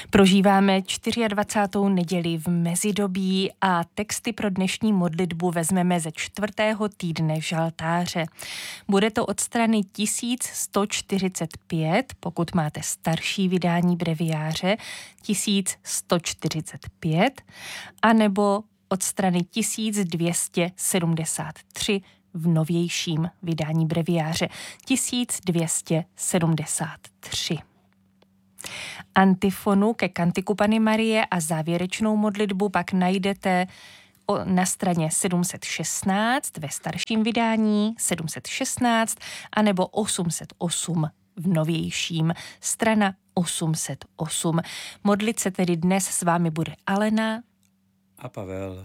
Prožíváme 24. neděli v mezidobí a texty pro dnešní modlitbu vezmeme ze 4. týdne žaltáře. Bude to od strany 1145, pokud máte starší vydání breviáře, 1145, anebo od strany 1273 v novějším vydání breviáře 1273. Antifonu ke kantiku Panny Marie a závěrečnou modlitbu pak najdete na straně 716 ve starším vydání, 716 anebo 808 v novějším, strana 808. Modlit se tedy dnes s vámi bude Alena a Pavel.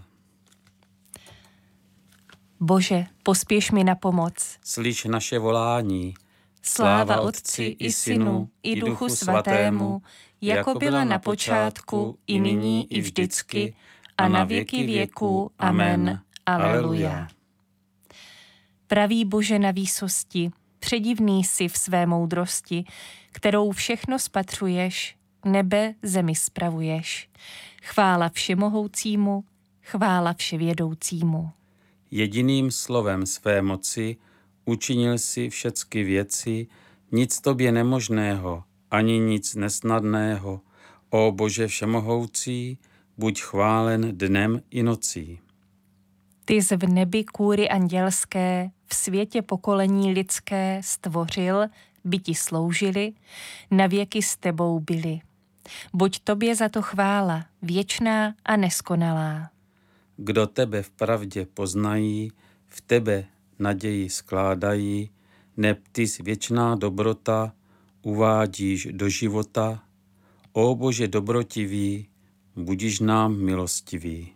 Bože, pospěš mi na pomoc. Slyš naše volání. Sláva Otci i Synu i Duchu Svatému, jako byla na počátku, i nyní, i vždycky, a na věky věků. Amen. Aleluja. Pravý Bože na výsosti, předivný jsi v své moudrosti, kterou všechno spatřuješ, nebe zemi spravuješ. Chvála všemohoucímu, chvála vševědoucímu. Jediným slovem své moci učinil si všecky věci, nic tobě nemožného, ani nic nesnadného. O Bože všemohoucí, buď chválen dnem i nocí. Ty jsi v nebi kůry andělské, v světě pokolení lidské stvořil, by ti sloužili, na věky s tebou byli. Buď tobě za to chvála, věčná a neskonalá. Kdo tebe v pravdě poznají, v tebe naději skládají, neb ty jsi věčná dobrota, uvádíš do života. O Bože dobrotivý, budiš nám milostivý.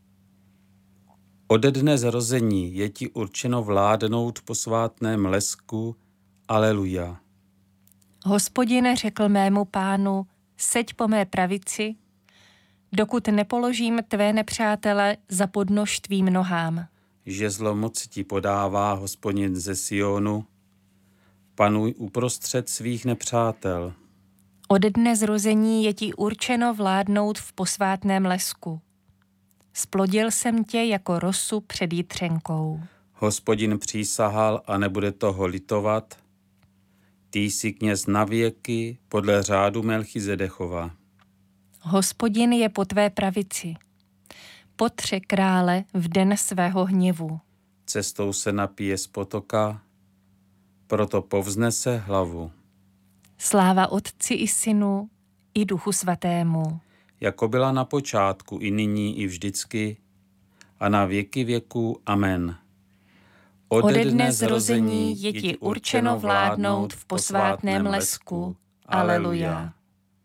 Ode dne zrození je ti určeno vládnout v posvátném lesku. Aleluja. Hospodine řekl mému pánu, seď po mé pravici, dokud nepoložím tvé nepřátele za podnož tvým nohám. Žezlo moci ti podává Hospodin ze Sionu, panuj uprostřed svých nepřátel. Ode dne zrození je ti určeno vládnout v posvátném lesku. Splodil jsem tě jako rosu před jitřenkou. Hospodin přísahal a nebude toho litovat. Ty jsi kněz na věky podle řádu Melchizedechova. Hospodin je po tvé pravici. Potře krále v den svého hněvu. Cestou se napije z potoka, proto povznese hlavu. Sláva Otci i Synu i Duchu Svatému. Jako byla na počátku, i nyní, i vždycky, a na věky věků. Amen. Ode dne zrození je ti určeno vládnout v posvátném lesku. Aleluja.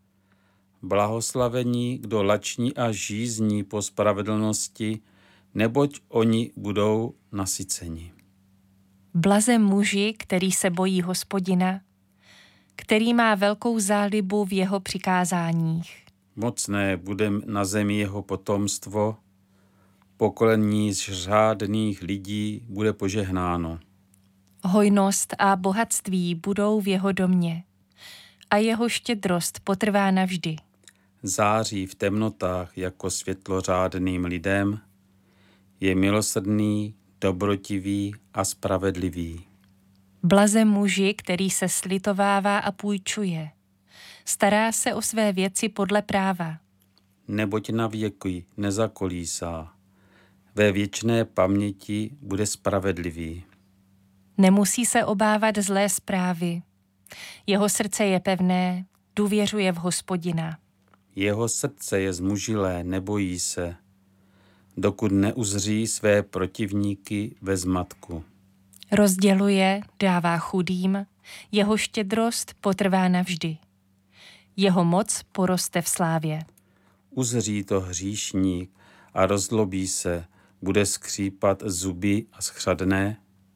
Blahoslavení, kdo lační a žízní po spravedlnosti, neboť oni budou nasyceni. Blaze muži, který se bojí Hospodina, který má velkou zálibu v jeho přikázáních. Mocné bude na zemi jeho potomstvo, pokolení z řádných lidí bude požehnáno. Hojnost a bohatství budou v jeho domě a jeho štědrost potrvá navždy. Září v temnotách jako světlo řádným lidem, je milosrdný, dobrotivý a spravedlivý. Blaze muži, který se slitovává a půjčuje. Stará se o své věci podle práva. Neboť na věky nezakolísá. Ve věčné paměti bude spravedlivý. Nemusí se obávat zlé zprávy. Jeho srdce je pevné, důvěřuje v Hospodina. Jeho srdce je zmužilé, nebojí se, dokud neuzří své protivníky ve zmatku. Rozděluje, dává chudým, jeho štědrost potrvá navždy. Jeho moc poroste v slávě. Uzří to hříšník a rozlobí se, bude skřípat zuby a schřadne,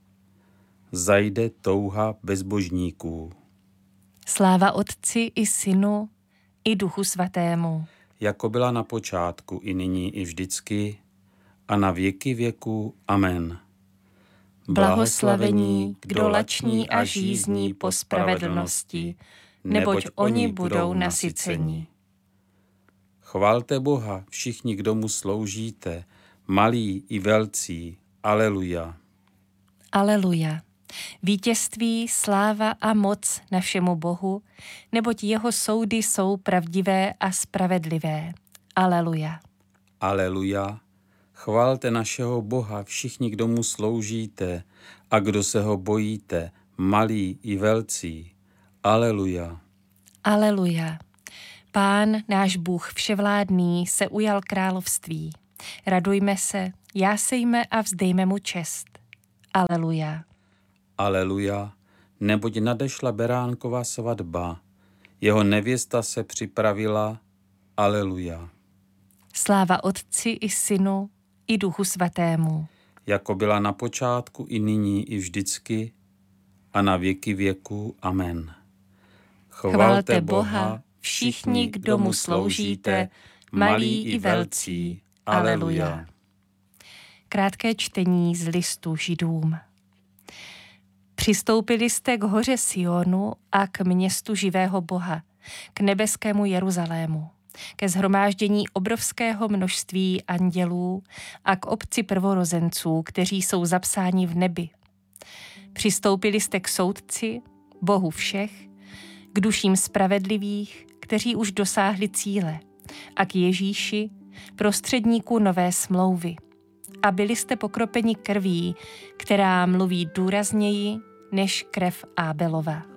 zajde touha bezbožníků. Sláva Otci i Synu i Duchu Svatému. Jako byla na počátku, i nyní, i vždycky, a na věky věků. Amen. Blahoslavení, kdo lační a žízní po spravedlnosti, neboť oni budou nasyceni. Chvalte Boha všichni, kdo mu sloužíte, malí i velcí. Aleluja. Aleluja. Vítězství, sláva a moc našemu Bohu, neboť jeho soudy jsou pravdivé a spravedlivé. Aleluja. Aleluja. Chvalte našeho Boha všichni, kdo mu sloužíte a kdo se ho bojíte, malí i velcí. Aleluja. Aleluja. Pán, náš Bůh vševládný, se ujal království. Radujme se, jásejme a vzdejme mu čest. Aleluja. Aleluja. Neboť nadešla beránkova svatba. Jeho nevěsta se připravila. Aleluja. Sláva Otci i Synu i Duchu Svatému. Jako byla na počátku, i nyní, i vždycky, a na věky věků. Amen. Chvalte Boha všichni, kdo mu sloužíte, malí i velcí. Aleluja. Krátké čtení z listu Židům. Přistoupili jste k hoře Sionu a k městu živého Boha, k nebeskému Jeruzalému, ke shromáždění obrovského množství andělů a k obci prvorozenců, kteří jsou zapsáni v nebi. Přistoupili jste k soudci, Bohu všech, k duším spravedlivých, kteří už dosáhli cíle, a k Ježíši, prostředníku nové smlouvy. A byli jste pokropeni krví, která mluví důrazněji než krev Ábelova.